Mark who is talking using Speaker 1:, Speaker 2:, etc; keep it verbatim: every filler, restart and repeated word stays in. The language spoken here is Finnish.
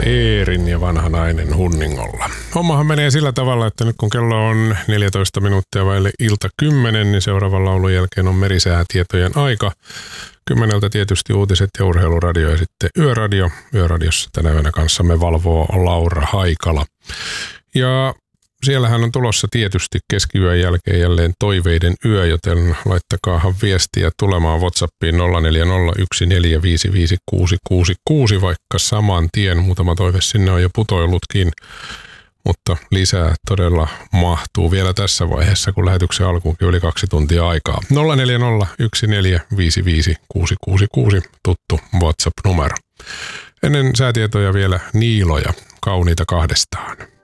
Speaker 1: Eerin ja vanha nainen Hunningolla. Hommahan menee sillä tavalla, että nyt kun kello on neljätoista minuuttia vaille ilta kymmenen, niin seuraavan laulun jälkeen on merisäätietojen aika. Kymmeneltä tietysti uutiset ja urheiluradio ja sitten yöradio. Yöradiossa tänä yönä kanssamme valvoo Laura Haikala. Ja siellähän on tulossa tietysti keskiyön jälkeen jälleen toiveiden yö, joten laittakaahan viestiä tulemaan WhatsAppiin nolla neljä nolla yksi neljä viisi viisi kuusi kuusi kuusi vaikka saman tien. Muutama toive sinne on jo putoillutkin, mutta lisää todella mahtuu vielä tässä vaiheessa, kun lähetyksen alkuunkin yli kaksi tuntia aikaa. nolla neljä nolla yksi neljä viisi viisi kuusi kuusi kuusi tuttu WhatsApp-numero. Ennen säätietoja vielä Niiloja, kauniita kahdestaan.